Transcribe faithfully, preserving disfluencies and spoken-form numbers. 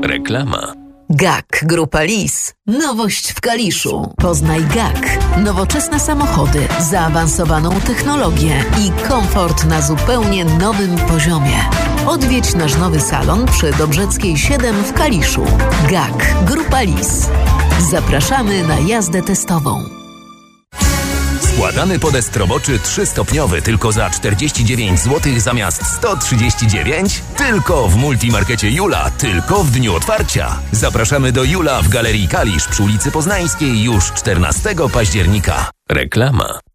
Reklama. G A K Grupa Lis. Nowość w Kaliszu. Poznaj G A K. Nowoczesne samochody, zaawansowaną technologię i komfort na zupełnie nowym poziomie. Odwiedź nasz nowy salon przy Dobrzeckiej siedem w Kaliszu. G A K Grupa Lis. Zapraszamy na jazdę testową. Składany podest roboczy trzystopniowy tylko za czterdzieści dziewięć złotych zamiast sto trzydzieści dziewięć? Tylko w Multimarkecie Jula, tylko w dniu otwarcia. Zapraszamy do Jula w Galerii Kalisz przy ulicy Poznańskiej już czternastego października. Reklama.